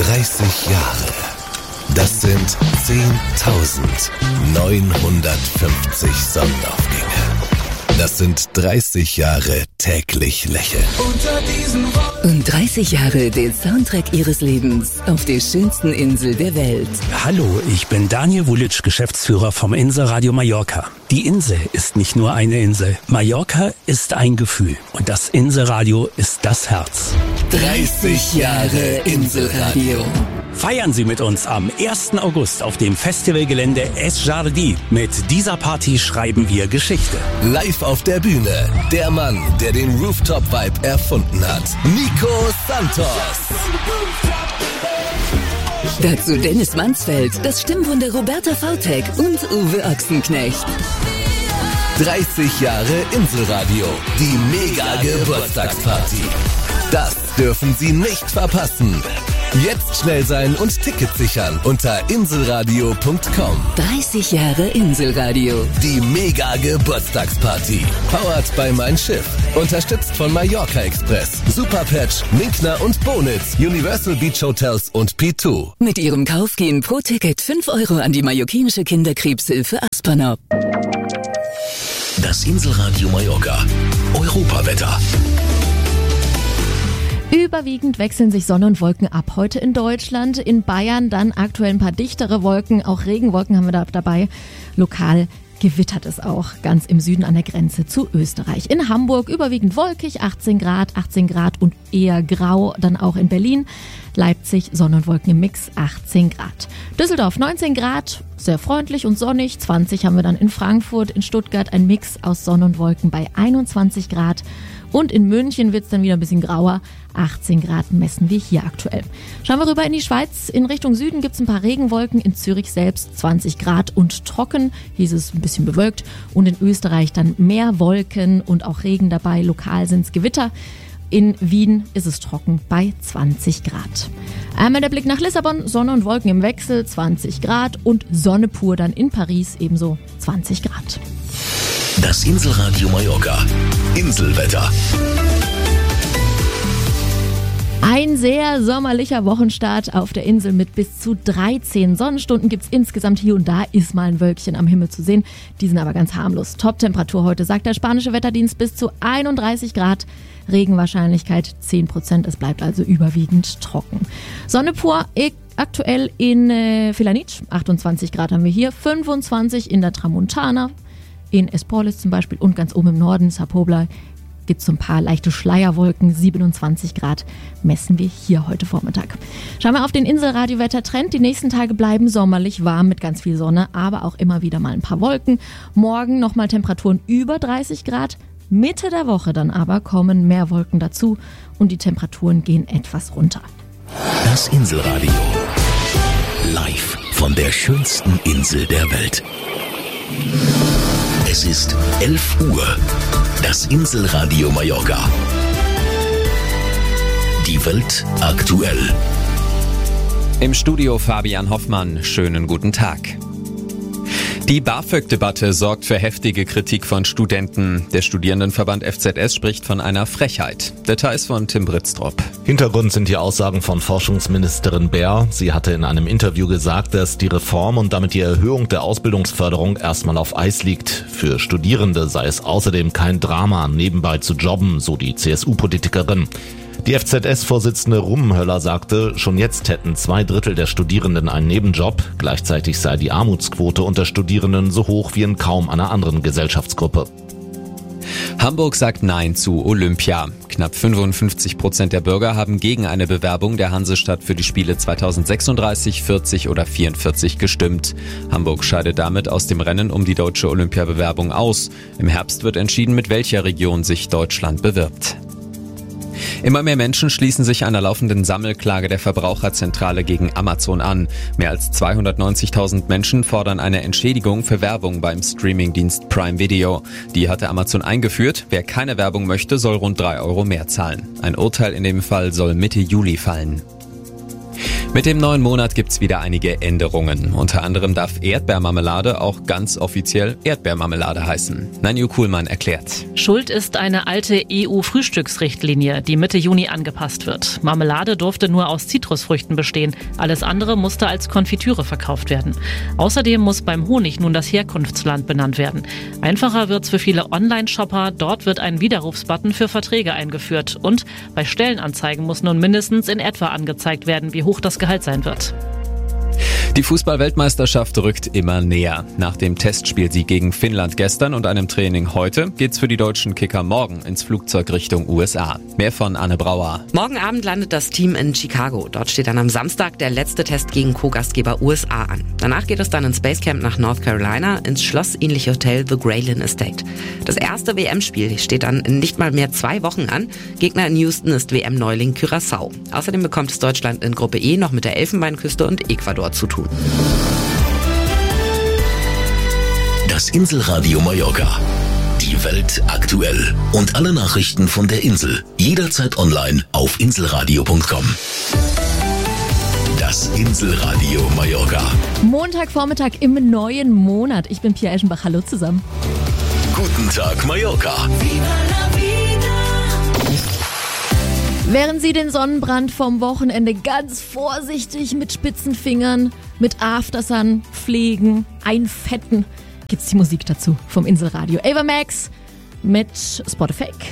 30 Jahre. Das sind 10.950 Sonnenaufgänge. Das sind 30 Jahre täglich lächeln. Und 30 Jahre den Soundtrack ihres Lebens auf der schönsten Insel der Welt. Hallo, ich bin Daniel Vulic, Geschäftsführer vom Inselradio Mallorca. Die Insel ist nicht nur eine Insel. Mallorca ist ein Gefühl. Und das Inselradio ist das Herz. 30 Jahre Inselradio. Feiern Sie mit uns am 1. August auf dem Festivalgelände Es Jardí. Mit dieser Party schreiben wir Geschichte. Live auf der Bühne, der Mann, der den Rooftop-Vibe erfunden hat. Nico Santos. Dazu Dennis Mansfeld, das Stimmwunder Roberta Vautek und Uwe Ochsenknecht. 30 Jahre Inselradio, die Mega-Geburtstagsparty. Das dürfen Sie nicht verpassen. Jetzt schnell sein und Tickets sichern unter inselradio.com. 30 Jahre Inselradio. Die Mega-Geburtstagsparty. Powered by Mein Schiff. Unterstützt von Mallorca Express, Superpatch, Minkner und Bonitz, Universal Beach Hotels und P2. Mit ihrem Kauf gehen pro Ticket 5 € an die mallorquinische Kinderkrebshilfe Aspanop. Das Inselradio Mallorca. Europawetter. Überwiegend wechseln sich Sonne und Wolken ab heute in Deutschland. In Bayern dann aktuell ein paar dichtere Wolken, auch Regenwolken haben wir da dabei. Lokal gewittert es auch ganz im Süden an der Grenze zu Österreich. In Hamburg überwiegend wolkig, 18 Grad und eher grau. Dann auch in Berlin, Leipzig, Sonne und Wolken im Mix, 18 Grad. Düsseldorf 19 Grad, sehr freundlich und sonnig. 20 haben wir dann in Frankfurt, in Stuttgart ein Mix aus Sonne und Wolken bei 21 Grad. Und in München wird es dann wieder ein bisschen grauer. 18 Grad messen wir hier aktuell. Schauen wir rüber in die Schweiz. In Richtung Süden gibt es ein paar Regenwolken. In Zürich selbst 20 Grad und trocken. Hier ist es ein bisschen bewölkt. Und in Österreich dann mehr Wolken und auch Regen dabei. Lokal sind es Gewitter. In Wien ist es trocken bei 20 Grad. Einmal der Blick nach Lissabon. Sonne und Wolken im Wechsel, 20 Grad. Und Sonne pur dann in Paris, ebenso 20 Grad. Das Inselradio Mallorca. Inselwetter. Ein sehr sommerlicher Wochenstart auf der Insel mit bis zu 13 Sonnenstunden gibt's insgesamt. Hier und da ist mal ein Wölkchen am Himmel zu sehen. Die sind aber ganz harmlos. Top-Temperatur heute, sagt der spanische Wetterdienst, bis zu 31 Grad. Regenwahrscheinlichkeit 10%. Es bleibt also überwiegend trocken. Sonne pur aktuell in Felanitx. 28 Grad haben wir hier. 25 in der Tramontana. In Esporles zum Beispiel und ganz oben im Norden, Sa Pobla, gibt es so ein paar leichte Schleierwolken. 27 Grad messen wir hier heute Vormittag. Schauen wir auf den Inselradio-Wettertrend. Die nächsten Tage bleiben sommerlich warm mit ganz viel Sonne, aber auch immer wieder mal ein paar Wolken. Morgen nochmal Temperaturen über 30 Grad. Mitte der Woche dann aber kommen mehr Wolken dazu und die Temperaturen gehen etwas runter. Das Inselradio. Live von der schönsten Insel der Welt. Es ist 11 Uhr. Das Inselradio Mallorca. Die Welt aktuell. Im Studio Fabian Hoffmann. Schönen guten Tag. Die BAföG-Debatte sorgt für heftige Kritik von Studenten. Der Studierendenverband FZS spricht von einer Frechheit. Details von Tim Britztrup. Hintergrund sind die Aussagen von Forschungsministerin Baer. Sie hatte in einem Interview gesagt, dass die Reform und damit die Erhöhung der Ausbildungsförderung erstmal auf Eis liegt. Für Studierende sei es außerdem kein Drama, nebenbei zu jobben, so die CSU-Politikerin. Die FZS-Vorsitzende Rummenhöller sagte, schon jetzt hätten 2/3 der Studierenden einen Nebenjob. Gleichzeitig sei die Armutsquote unter Studierenden so hoch wie in kaum einer anderen Gesellschaftsgruppe. Hamburg sagt Nein zu Olympia. Knapp 55% der Bürger haben gegen eine Bewerbung der Hansestadt für die Spiele 2036, 40 oder 44 gestimmt. Hamburg scheidet damit aus dem Rennen um die deutsche Olympiabewerbung aus. Im Herbst wird entschieden, mit welcher Region sich Deutschland bewirbt. Immer mehr Menschen schließen sich einer laufenden Sammelklage der Verbraucherzentrale gegen Amazon an. Mehr als 290.000 Menschen fordern eine Entschädigung für Werbung beim Streamingdienst Prime Video. Die hatte Amazon eingeführt. Wer keine Werbung möchte, soll rund 3 € mehr zahlen. Ein Urteil in dem Fall soll Mitte Juli fallen. Mit dem neuen Monat gibt's wieder einige Änderungen. Unter anderem darf Erdbeermarmelade auch ganz offiziell Erdbeermarmelade heißen. Nanju Kuhlmann erklärt. Schuld ist eine alte EU-Frühstücksrichtlinie, die Mitte Juni angepasst wird. Marmelade durfte nur aus Zitrusfrüchten bestehen. Alles andere musste als Konfitüre verkauft werden. Außerdem muss beim Honig nun das Herkunftsland benannt werden. Einfacher wird's für viele Online-Shopper. Dort wird ein Widerrufsbutton für Verträge eingeführt. Und bei Stellenanzeigen muss nun mindestens in etwa angezeigt werden, wie hoch das Gehalt sein wird. Die Fußball-Weltmeisterschaft rückt immer näher. Nach dem Testspielsieg gegen Finnland gestern und einem Training heute geht's für die deutschen Kicker morgen ins Flugzeug Richtung USA. Mehr von Anne Brauer. Morgen Abend landet das Team in Chicago. Dort steht dann am Samstag der letzte Test gegen Co-Gastgeber USA an. Danach geht es dann ins Basecamp nach North Carolina, ins schlossähnliche Hotel The Graylin Estate. Das erste WM-Spiel steht dann in nicht mal mehr 2 Wochen an. Gegner in Houston ist WM-Neuling Curaçao. Außerdem bekommt es Deutschland in Gruppe E noch mit der Elfenbeinküste und Ecuador zu tun. Das Inselradio Mallorca. Die Welt aktuell. Und alle Nachrichten von der Insel. Jederzeit online auf inselradio.com. Das Inselradio Mallorca. Montagvormittag im neuen Monat. Ich bin Pia Eschenbach. Hallo zusammen. Guten Tag, Mallorca. Während Sie den Sonnenbrand vom Wochenende ganz vorsichtig mit spitzen Fingern, mit Aftersun pflegen, einfetten, gibt's die Musik dazu vom Inselradio. Ava Max mit Spot a Fake.